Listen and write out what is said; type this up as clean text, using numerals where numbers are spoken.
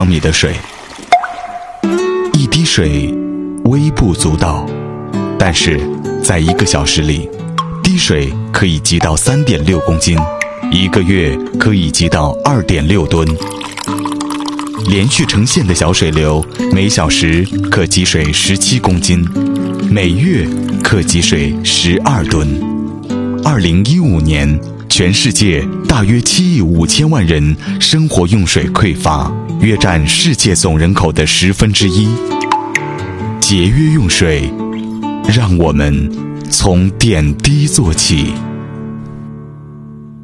米的水，一滴水微不足道，但是在1个小时里，滴水可以积到3.6公斤，1个月可以积到2.6吨。连续成线的小水流，每小时可积水17公斤，每月可积水12吨。2015年，全世界大约7亿5千万人生活用水匮乏，约占世界总人口的1/10。节约用水，让我们从点滴做起。